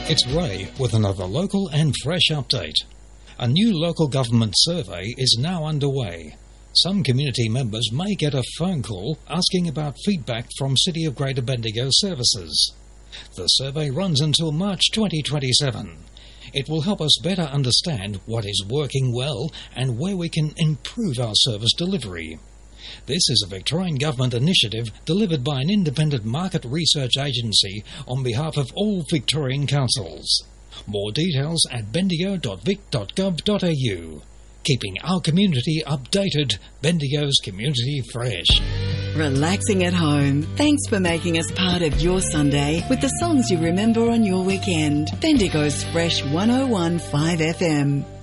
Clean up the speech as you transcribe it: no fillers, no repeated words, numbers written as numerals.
It's Ray with another local and fresh update. A new local government survey is now underway. Some community members may get a phone call asking about feedback from City of Greater Bendigo services. The survey runs until March 2027. It will help us better understand what is working well and where we can improve our service delivery. This is a Victorian Government initiative delivered by an independent market research agency on behalf of all Victorian councils. More details at bendigo.vic.gov.au. Keeping our community updated, Bendigo's Community Fresh. Relaxing at home. Thanks for making us part of your Sunday with the songs you remember on your weekend. Bendigo's Fresh 101.5 FM.